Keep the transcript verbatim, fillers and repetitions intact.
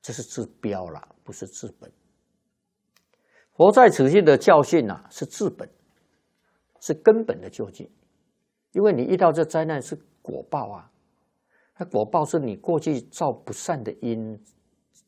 这是治标啦，不是治本。活在此境的教训啊，是治本，是根本的救济。因为你遇到这灾难是果报啊，那果报是你过去造不善的因